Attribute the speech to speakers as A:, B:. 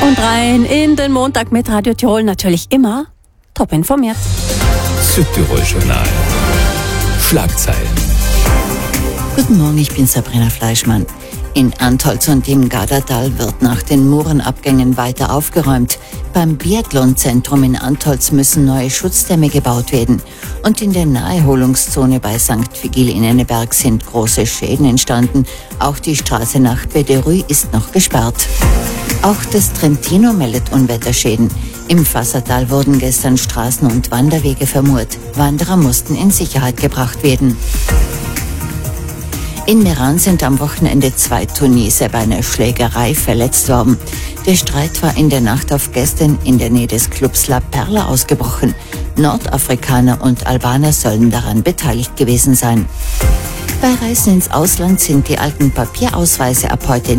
A: Und rein in den Montag mit Radio Tirol, natürlich immer top informiert.
B: Südtirol Journal. Schlagzeilen.
C: Guten Morgen, ich bin Sabrina Fleischmann. In Antholz und im Gardatal wird nach den Murenabgängen weiter aufgeräumt. Beim Biathlonzentrum in Antholz müssen neue Schutzdämme gebaut werden. Und in der Naherholungszone bei St. Vigil in Enneberg sind große Schäden entstanden. Auch die Straße nach Bederüy ist noch gesperrt. Auch das Trentino meldet Unwetterschäden. Im Fassertal wurden gestern Straßen und Wanderwege vermurt. Wanderer mussten in Sicherheit gebracht werden. In Meran sind am Wochenende 2 Tunesier bei einer Schlägerei verletzt worden. Der Streit war in der Nacht auf gestern in der Nähe des Clubs La Perla ausgebrochen. Nordafrikaner und Albaner sollen daran beteiligt gewesen sein. Bei Reisen ins Ausland sind die alten Papierausweise ab heute